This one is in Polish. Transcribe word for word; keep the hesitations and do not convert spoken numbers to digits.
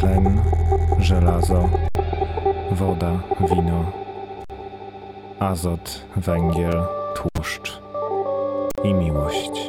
tlen, żelazo, woda, wino, azot, węgiel, tłuszcz i miłość.